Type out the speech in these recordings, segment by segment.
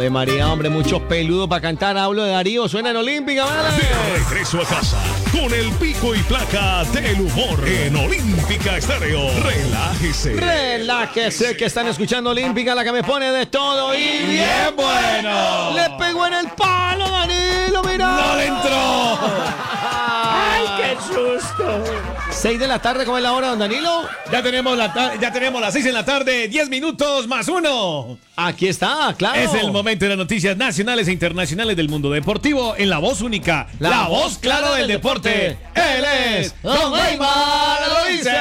De María, hombre, muchos peludos para cantar. Hablo de Darío, suena en Olímpica, ¿vale? De regreso a casa con el pico y placa del humor en Olímpica Estéreo. Relájese. Relájese, que están escuchando Olímpica, la que me pone de todo y bien bueno. Le pegó en el palo, Danilo, mira. ¡No le entró! ¡Ay, qué susto! 6 de la tarde, ¿cómo es la hora, don Danilo? Ya tenemos las 6 en la tarde, 10 minutos más 1. Aquí está, claro. Es el momento de las noticias nacionales e internacionales del mundo deportivo en la voz única, la voz clara del deporte. Él es Don Weimar, lo dice.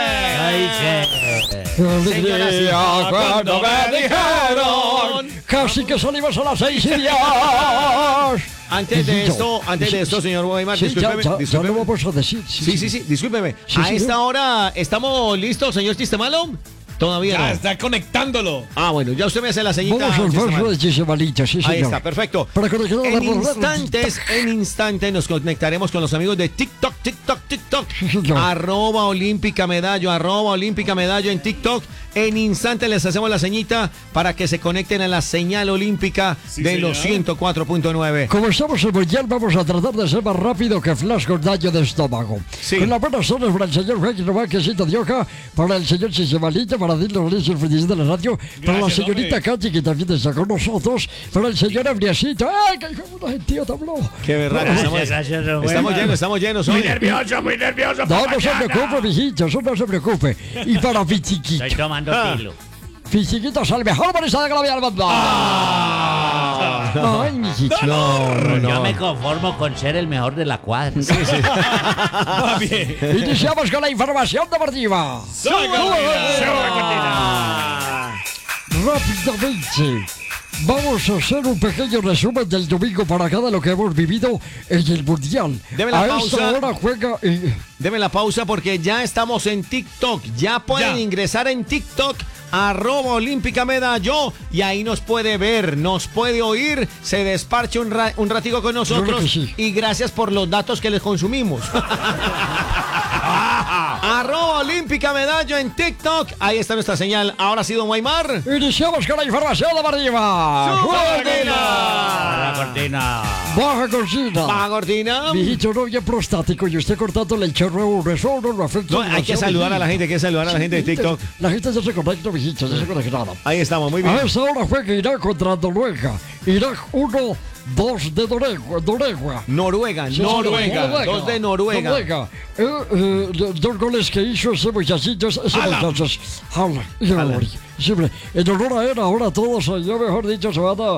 Señoras, Cuando me dijeron casi que salimos a las 6:10. Antes de esto, señor Weimar, Sí, discúlpeme. ya lo vamos a decir. Sí, discúlpeme. Sí, A señor. esta hora, ¿estamos listos, señor Chistemalo? Todavía Ya no. está conectándolo. Ah, bueno, ya usted me hace la señita. Vamos al Chistemalo. verso de Chisemalita, sí, señor. Ahí está, perfecto. Para conectar a la En instantes nos conectaremos con los amigos de TikTok. Sí, señor. @Olímpica Medallo en TikTok. En instantes les hacemos la señita para que se conecten a la señal olímpica Sí, de señor. los 104.9. Como estamos en Mundial, vamos a tratar de ser más rápido que Flash con daño de estómago. Sí. Con las buenas zonas para el señor Joaquín Román, quesito de hoja, para el señor Chisemalita, para Dilo Lorenzo, el feliz de la radio, para la Gracias, señorita hombre. Katy, que también está con nosotros, para el señor Abriacito. ¡Ay, que hijo de una gentío habló! Qué berraco, estamos llenos hoy. Muy nervioso. No, no se preocupe, mijito, eso no se preocupe. Y para mi chiquito. Estoy tomando pilo. Mi chiquito es el mejor barista de que la vida del mundo. Ay, mijito. Yo me conformo con ser el mejor de la cuadra. Va bien. Iniciamos con la información deportiva. Rápidamente, vamos a hacer un pequeño resumen del domingo para acá de lo que hemos vivido en el Mundial. Deme la A pausa. esta hora juega... Deme la pausa porque ya estamos en TikTok. Ya pueden Ya. ingresar en TikTok. @Olímpica Medallo y ahí nos puede ver, nos puede oír, se desparche un ratico con nosotros. Claro que sí. Y gracias por los datos que les consumimos. @Olímpica Medallo en TikTok. Ahí está nuestra señal. Ahora sí, don Weimar. Iniciamos con la información deportiva. La cortina. Baja cortina. Baja cortina. Mijito, no había prostático y usted cortándole el chorro a uno. Eso no lo afecta. No, hay que saludar a la gente, de TikTok. La gente ya se conecta, mijito, ya se conecta. Ahí estamos, muy bien. A esa hora juega Irak contra Noruega. Irak 1-2 de Noruega. Noruega. Sí, Dos de Noruega. Dos goles que hizo ese muchachito, ese muchacho. Siempre, en honor a él, ahora todos, yo mejor dicho,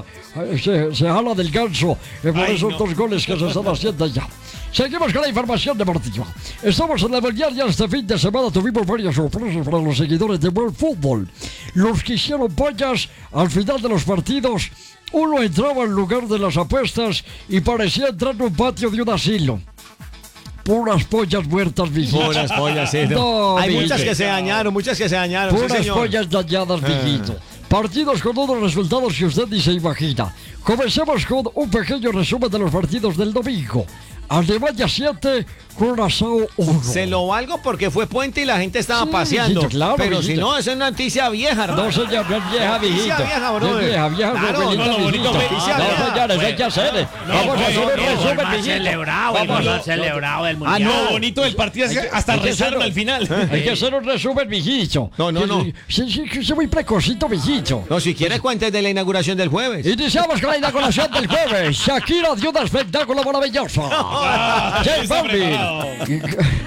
se jala del ganso por Ay, esos no. dos goles que se están haciendo ya. Seguimos con la información deportiva. Estamos en el Mundial y este fin de semana tuvimos varias sorpresas para los seguidores de buen fútbol. Los que hicieron pollas al final de los partidos, uno entraba en lugar de las apuestas y parecía entrar en un patio de un asilo. Puras pollas muertas, mijito. Puras pollas, sí. No, Hay mijito. muchas que se dañaron, sí, Puras señor. pollas dañadas, mijito. Partidos con unos resultados que usted ni se imagina. Comencemos con un pequeño resumen de los partidos del domingo. Alemania 7, Curazao 1. Se lo valgo porque fue puente y la gente estaba Sí, paseando. mijito, claro, pero mijito. si no, esa es una noticia vieja, hermano. No, señor, no es vieja, Noticia mijito. vieja, No brother. es vieja, Claro, abuelita, no, lo bonito, mijito. noticia No, vieja. señores, hay que hacer. Vamos a hacer un resumen, más mijito. celebrado, el Vamos, más celebrado del Ah, mundial. no. Lo bonito del partido es que hasta hay que rezaron hacerlo. al final. Hay que hacer un resumen, mijito. No. Sí, soy muy precocito, mijito. No, si quiere cuentes de la inauguración del jueves. Iniciamos con la inauguración del jueves. Shakira dio un espectáculo maravilloso. J Balvin.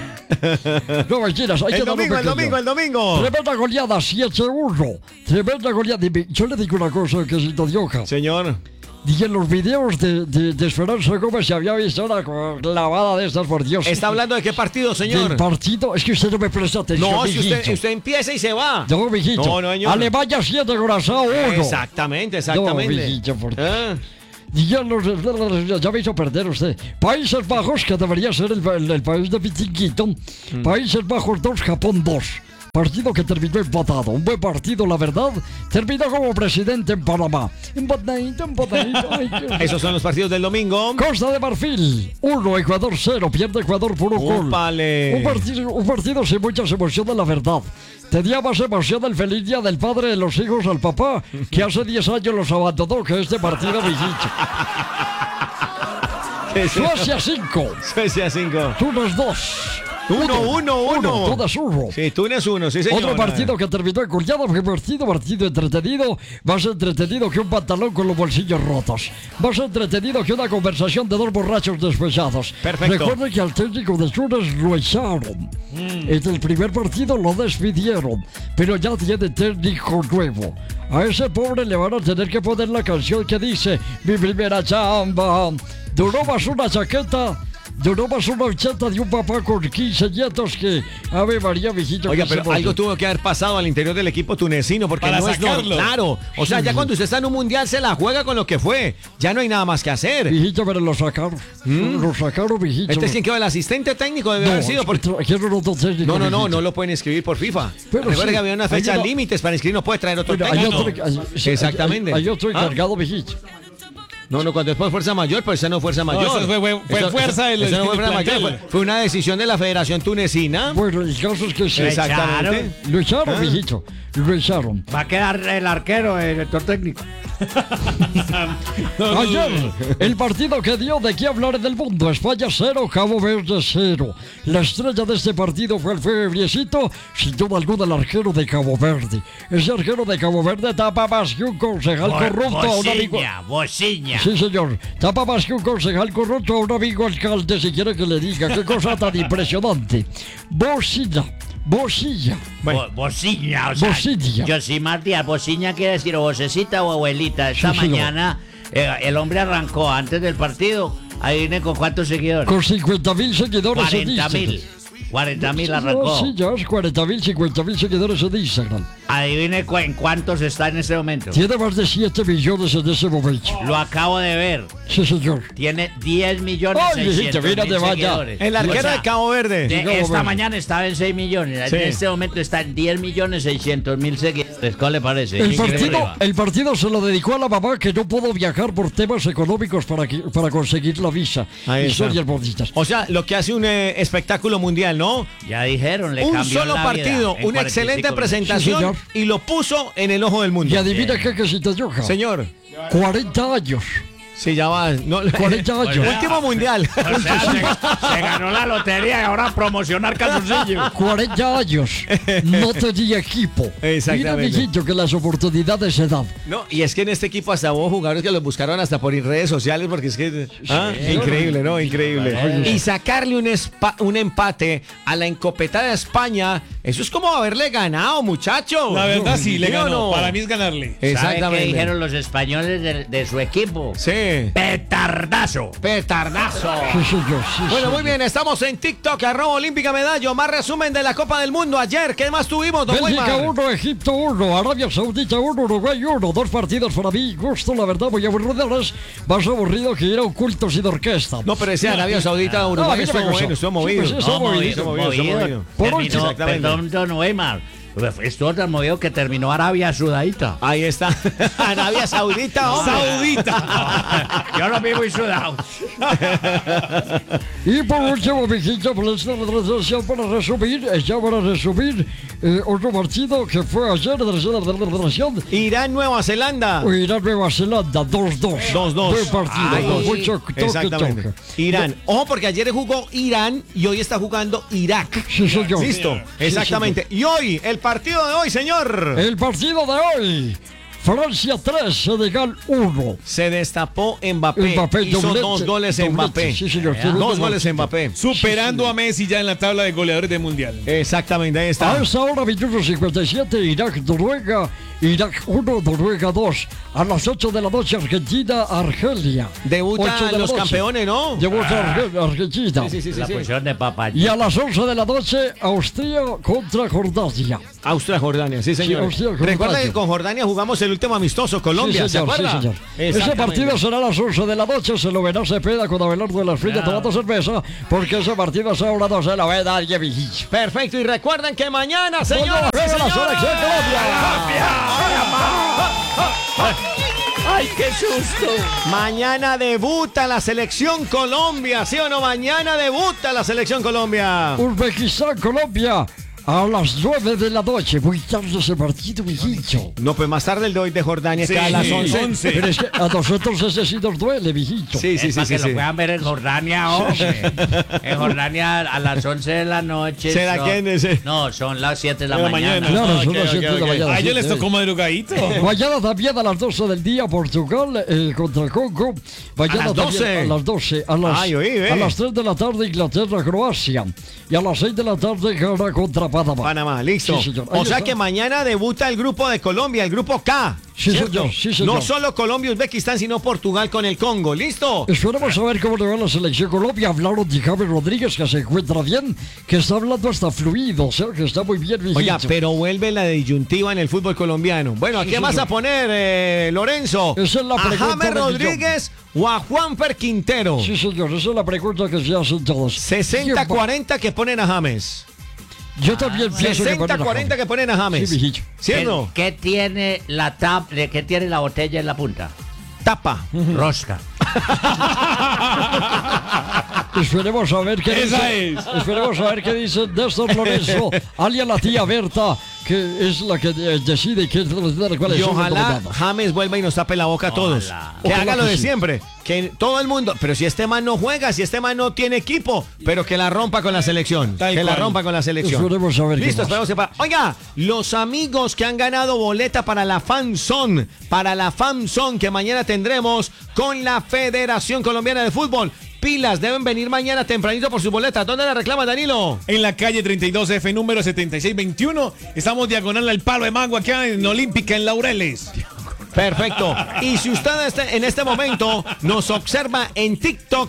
No mentiras, hay que dar un pequeño. El domingo. Tremenda goleada, 7-1. Tremenda goleada. Yo le digo una cosa, que si te dio. Señor. Y en los videos de Esperanza Gómez se había visto una clavada de estas, por Dios. ¿Está hablando de qué partido, Del señor? partido. Es que usted no me presta atención, No, si mijito. usted empieza y se va. No, mijito. No, señor. Alemania 7, Curazao 1. Exactamente. No, mijito, por Ah, Y ya me hizo perder usted. Países Bajos, que debería ser el país de mi chiquito. Países Bajos 2, Japón 2. Partido que terminó empatado. Un buen partido, la verdad. Terminó como presidente en Panamá. Empatadito, empatadito. Ay, Esos son los partidos del domingo. Costa de Marfil, 1, Ecuador 0. Pierde Ecuador por un gol. Úpale. Un partido sin muchas emociones, la verdad. Tenía más emoción el feliz día del padre de los hijos al papá, que hace 10 años los abandonó, que este partido, mijito. Suecia 5, Suecia 5. Túnez 2. 1-1-1. Todas 1. Sí, Túnez 1, sí, señor. Otro partido que terminó encullado, partido entretenido. Más entretenido que un pantalón con los bolsillos rotos. Más entretenido que una conversación de dos borrachos despechados. Perfecto. Recuerden que al técnico de Túnez lo echaron. En el primer partido lo despidieron, pero ya tiene técnico nuevo. A ese pobre le van a tener que poner la canción que dice: mi primera chamba. Duró más una chaqueta. Duró más una 80 de un papá con 15 nietos que... Ave María, mijito. Oiga, pero algo tuvo que haber pasado al interior del equipo tunecino porque Para no es sacarlo. claro. O sea, ya cuando usted está en un mundial se la juega con lo que fue. Ya no hay nada más que hacer. Mijito, pero lo sacaron. Lo sacaron, mijito. Este es quien quedó el asistente técnico debe haber sido. Porque... No lo pueden inscribir por FIFA. Pero Recuerda sí, que había unas hay fechas una- límites para inscribir, no puede traer otro Bueno, hay técnico. otro- Exactamente. Hay otro ¿Ah? encargado, mijito. No, cuando después fuerza mayor, pero esa no fue fuerza mayor. eso fue fuerza del- eso no fue del fuerza mayor, plantel. fue una decisión de la Federación Tunecina. Bueno, el caso es que sí. Exactamente. Lo echaron, mijito. Lo echaron. Va a quedar el arquero, el director técnico. Ayer, el partido que dio de qué hablar en el mundo. España 0, Cabo Verde 0. La estrella de este partido fue el febriecito, sin duda alguna, el arquero de Cabo Verde. Ese arquero de Cabo Verde tapa más que un concejal corrupto a un amigo. Bociña. Sí, señor. Tapa más que un concejal corrupto a un amigo alcalde, si quiere que le diga. Qué cosa tan impresionante. Bocilla. Bocilla. Bociña, o sea, Bociña. yo sí, Matías, bociña quiere decir o vocecita o abuelita. Esta Sí, señor. mañana el hombre arrancó antes del partido. Ahí viene con cuántos seguidores. Con 50.000 seguidores en 40.000. Instagram. 40.000 arrancó. Sí, ya es 40.000, 50.000 seguidores en Instagram. Adivine en cuántos está en este momento. Tiene más de 7 millones en ese momento. Lo acabo de ver. Sí, señor. Tiene 10 millones Ay, hijito, 600 mira, mil te vaya. seguidores. El arquero O sea, de Cabo Verde. de- Cabo esta Verde. mañana estaba en 6 millones. Sí. En este momento está en 10 millones 600 mil seguidores. ¿Cómo le parece? El partido se lo dedicó a la mamá que no pudo viajar por temas económicos para conseguir la visa. Ahí está. Historias bonitas. O sea, lo que hace un espectáculo mundial, ¿no? Ya dijeron, le Un cambió solo la partido, vida en una 45 excelente minutos. presentación Sí, señor. y lo puso en el ojo del mundo. Y adivina qué que si te yoja. Señor, 40 años. sí, ya va. No, 40 años. Último mundial. O sea, se ganó la lotería y ahora promocionar calzoncillos. 40 años. No tenía equipo. Exactamente. Mira, mijito, que las oportunidades se dan. No, y es que en este equipo hasta hubo jugadores que los buscaron hasta por redes sociales porque es que... increíble, ¿no? Increíble. Y sacarle un empate a la encopetada España, eso es como haberle ganado, muchacho. La verdad sí, le ¿Sí o ganó. no? Para mí es ganarle. ¿Sabe qué Exactamente. dijeron los españoles de su equipo? Sí. ¡Petardazo! Petardazo. Sí, señor. Sí, Bueno, señor. muy bien, estamos en TikTok, @Olímpica Medallo. Más resumen de la Copa del Mundo ayer. ¿Qué más tuvimos, don Bélgica Weimar? 1, Egipto 1, Arabia Saudita 1, Uruguay 1. Dos partidos para mí. Gusto, la verdad, muy aburridos. Más aburrido que ir a un culto sin orquesta. No, pero ese Arabia Saudita, No, a Uruguay mí no me estuvo gustó. bueno, estuvo Sí, movido. pues, estuvo movido. estuvo movido. Por Terminó, último, exactamente. perdón, don Weimar. Estuvo tan movido que terminó Arabia Sudadita. Ahí está. Arabia Saudita, hombre. Saudita. Yo lo vi muy sudado. Y por último, mijito, por esta transmisión para resumir, otro partido que fue ayer de la transmisión. Irán, Nueva Zelanda. Irán, Nueva Zelanda, 2-2. 2-2. Buen partido, Ay, con mucho exactamente. toque. Irán. Ojo, porque ayer jugó Irán y hoy está jugando Irak. Sí, señor. Listo. Sí, Exactamente. Y hoy, el partido de hoy, señor. El partido de hoy. Francia 3, Senegal 1. Se destapó Mbappé. Mbappé, Hizo doblete, 2 goles doblete. Mbappé. Sí, señor. Dos goles Mbappé. Superando a Messi ya en la tabla de goleadores del mundial. Exactamente, ahí A está. esa hora, minuto 57, Irak, Noruega. Irak 1, Noruega 2. A las 8 de la noche, Argentina, Argelia. 8 de Debutan la los noche. campeones, ¿no? Debuta Argentina. Sí, La posición de papá. Y a las 11 de la noche, Austria contra Jordania. Austria-Jordania, sí, señor. Austria-Jordania. Recuerda que con Jordania jugamos el último amistoso, Colombia, Sí, ¿se señor, acuerda? sí, señor. Ese Exactamente. partido será a las 11 de la noche. Se lo verá Cepeda con Abelardo de la Fría tomando cerveza. Porque ese partido ahora no se lo ve nadie, viejillo. Perfecto, y recuerden que mañana, señoras y juega la señores, selección Colombia. ¡Ay, qué susto! mañana debuta la selección Colombia, ¿sí o no? Mañana debuta la selección Colombia. Uzbekistán, Colombia. A las 9 de la noche. Muy tarde ese partido, viejillo. No, pues más tarde el de hoy de Jordania Sí, está a las 11. Pero es que a nosotros ese sí nos duele, viejito. Sí, sí, Es sí, para sí, que sí. lo puedan ver en Jordania, hombre. En Jordania a las 11 de la noche. ¿Será son- quién ese? No, son las 7 de la De la mañana. mañana. Claro, son Ok, las 7 de la ok. mañana. A ellos les sí. tocó madrugadito. Mañana también a las 12 del día, Portugal contra Congo. Mañana A las 12. también a las 12. Ay, oí, ve. A las 3 de la tarde, Inglaterra, Croacia. Y a las 6 de la tarde, Ghana contra Panamá. Panamá, listo. Sí, señor. Ahí O sea está. que mañana debuta el grupo de Colombia, el grupo K. Sí, ¿cierto? señor, sí, señor. No solo Colombia y Uzbekistán, sino Portugal con el Congo. ¿Listo? Esperemos a ver cómo le va a la selección Colombia. Hablaron de James Rodríguez, que se encuentra bien, que está hablando hasta fluido, o sea, que está muy bien, viejito. Oiga, pero vuelve la disyuntiva en el fútbol colombiano. Bueno, ¿a Sí, quién vas señor. a poner, Lorenzo? Esa es la ¿A pregunta James del millón. Rodríguez o a Juanfer Quintero? Sí, señor, esa es la pregunta que se hacen todos. 60-40 que ponen a James. Yo también pienso que ponen a 60-40 James. que ponen a James. Sí, mijito. ¿Sí o no? ¿Qué tiene qué tiene la botella en la punta? Tapa. Rosca. Esperemos a ver qué Esa dice. es. Esperemos a ver qué dice Néstor Lorenzo, alias la tía Berta, que es la que decide cuáles Y son las ojalá nominadas. James vuelva y nos tape la boca a todos. Ojalá. Que Ojalá haga lo que de sí. siempre. Que todo el mundo. Pero si este man no juega, si este man no tiene equipo, pero que la rompa con la selección. Tal Que la cual. rompa con la selección. Esperemos a ver qué Listo, pasa. esperemos que Oiga, los amigos que han ganado boleta para la FanZone, que mañana tendremos con la Federación Colombiana de Fútbol. Pilas, deben venir mañana tempranito por sus boletas. ¿Dónde la reclama, Danilo? En la calle 32F, número 7621. Estamos diagonal al Palo de Mango, acá en Olímpica, en Laureles. Perfecto. Y si usted en este momento nos observa en TikTok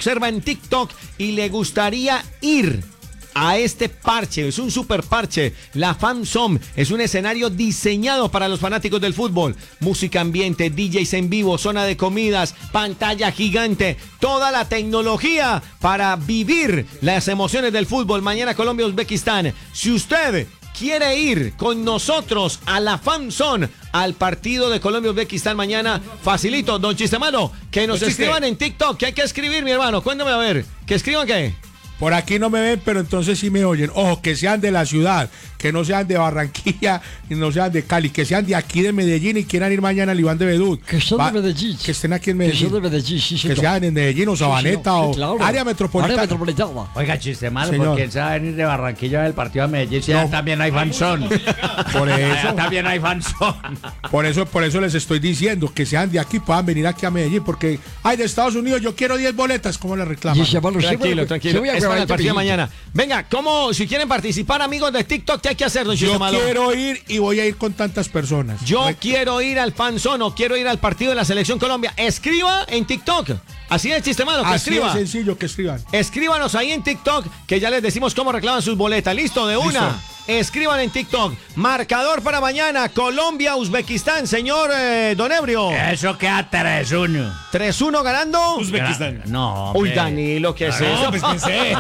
y le gustaría ir a este parche, es un super parche, la FanZone es un escenario diseñado para los fanáticos del fútbol, música ambiente, DJs en vivo, zona de comidas, pantalla gigante, toda la tecnología para vivir las emociones del fútbol. Mañana Colombia-Uzbekistán. Si usted quiere ir con nosotros a la FanZone, al partido de Colombia-Uzbekistán mañana, facilito, don Chistemano, que nos Don Chiste. escriban en TikTok, que hay que escribir, mi hermano, cuéntame a ver, que escriban qué. Por aquí no me ven, pero entonces sí me oyen. Ojo, que sean de la ciudad, que no sean de Barranquilla y no sean de Cali, que sean de aquí de Medellín y quieran ir mañana al Iván de Bedut. Que son de Medellín. Que estén aquí en Que Medellín. son de Medellín, sí, Que señor. sean en Medellín o Sabaneta Sí, o claro. área metropolitana. Área metropolitana. Oiga, chiste malo, Señor. porque él se va a venir de Barranquilla del partido de Medellín. Si allá también hay fanzón. Por Allá eso, también hay fanzón. por eso les estoy diciendo que sean de aquí, puedan venir aquí a Medellín, porque ay, de Estados Unidos yo quiero 10 boletas, ¿cómo le reclaman? Y se van los- Tranquilo, se tranquilo. voy a Es para grabar el este partido de viejito. mañana. Venga, ¿cómo, si quieren participar, amigos de TikTok, qué hay que hacer, don Yo Chistemano? quiero ir y voy a ir con tantas personas. Yo quiero ir al FanZone o quiero ir al partido de la Selección Colombia. Escriba en TikTok. Así es, Chistemano, que Así escriba. de sencillo que escriban. Escríbanos ahí en TikTok, que ya les decimos cómo reclaman sus boletas. ¿Listo? De una. Listo. Escriban en TikTok. Marcador para mañana, Colombia-Uzbekistán, señor Don Ebrio. Eso queda 3-1. 3-1 ganando. Uzbekistán. No, Uy, hombre. Danilo, ¿qué es No, eso? pues pensé.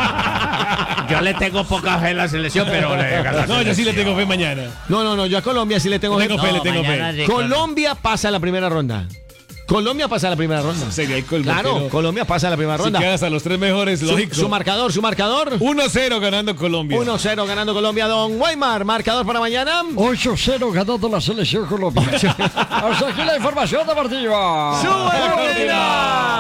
Yo le tengo poca fe a la selección, pero le gana la No, yo sí le selección. tengo fe mañana. No, yo a Colombia sí le tengo Le tengo fe, le tengo mañana fe. sí, Colombia pasa a la primera ronda. Colombia pasa a la primera ronda. Sería el colmo, Claro, pero Colombia pasa a la primera si ronda. quedas a los tres mejores, lógico. Su marcador. 1-0 ganando Colombia. 1-0 ganando Colombia. Don Weimar, marcador para mañana. 8-0 ganando la selección Colombia. Hasta aquí la información deportiva. ¡Sube, Cortina!